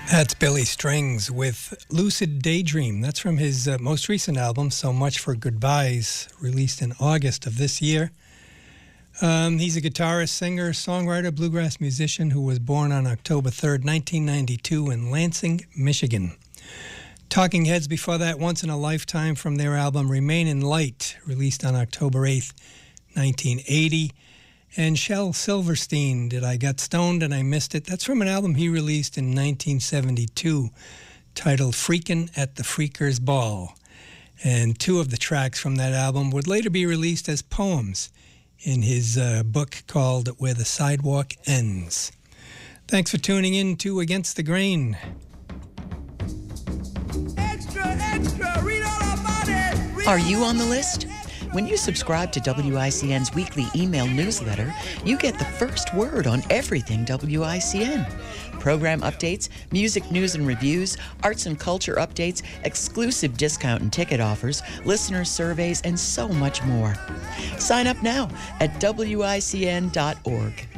That's Billy Strings with Lucid Daydream. That's from his most recent album, So Much for Goodbyes, released in August of this year. He's a guitarist, singer, songwriter, bluegrass musician who was born on October 3rd, 1992 in Lansing, Michigan. Talking Heads before that, Once in a Lifetime, from their album Remain in Light, released on October 8th, 1980. And Shel Silverstein, Did I Get Stoned and I Missed It? That's from an album he released in 1972 titled Freakin' at the Freakers Ball. And two of the tracks from that album would later be released as poems in his book called Where the Sidewalk Ends. Thanks for tuning in to Against the Grain. Extra, extra, read all about it. Are you on the list? When you subscribe to WICN's weekly email newsletter, you get the first word on everything WICN. Program updates, music news and reviews, arts and culture updates, exclusive discount and ticket offers, listener surveys, and so much more. Sign up now at WICN.org.